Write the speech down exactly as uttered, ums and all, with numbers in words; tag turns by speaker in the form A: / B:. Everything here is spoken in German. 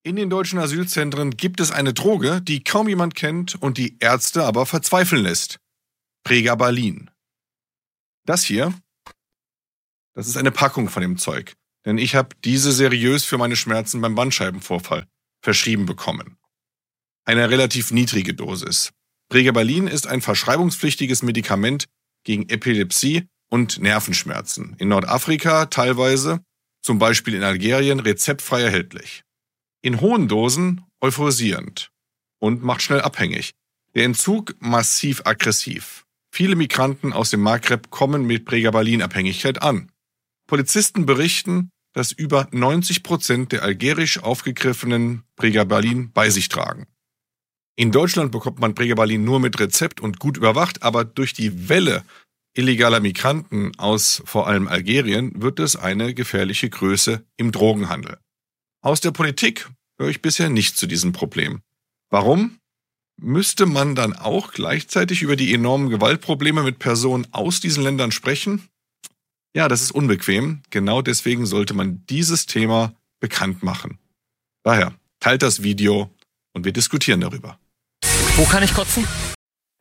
A: In den deutschen Asylzentren gibt es eine Droge, die kaum jemand kennt und die Ärzte aber verzweifeln lässt. Pregabalin. Das hier, das ist eine Packung von dem Zeug. Denn ich habe diese seriös für meine Schmerzen beim Bandscheibenvorfall verschrieben bekommen. Eine relativ niedrige Dosis. Pregabalin ist ein verschreibungspflichtiges Medikament gegen Epilepsie und Nervenschmerzen. In Nordafrika teilweise, zum Beispiel in Algerien, rezeptfrei erhältlich. In hohen Dosen euphorisierend und macht schnell abhängig. Der Entzug massiv aggressiv. Viele Migranten aus dem Maghreb kommen mit Pregabalin-Abhängigkeit an. Polizisten berichten, dass über neunzig Prozent der algerisch aufgegriffenen Pregabalin bei sich tragen. In Deutschland bekommt man Pregabalin nur mit Rezept und gut überwacht, aber durch die Welle illegaler Migranten aus vor allem Algerien wird es eine gefährliche Größe im Drogenhandel. Aus der Politik höre ich bisher nicht zu diesem Problem. Warum? Müsste man dann auch gleichzeitig über die enormen Gewaltprobleme mit Personen aus diesen Ländern sprechen? Ja, das ist unbequem. Genau deswegen sollte man dieses Thema bekannt machen. Daher, teilt das Video und wir diskutieren darüber.
B: Wo kann ich kotzen?